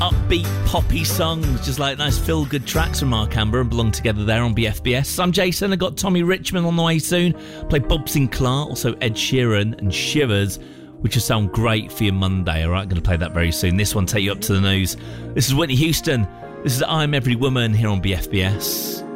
upbeat poppy songs, just like nice feel-good tracks from Mark Amber and Belong Together there on BFBS. I'm Jason. I got Tommy Richmond on the way soon. Play Bob Sinclair, also Ed Sheeran and Shivers, which will sound great for your Monday. All right, going to play that very soon. This one take you up to the news. This is Whitney Houston. This is I'm Every Woman here on BFBS.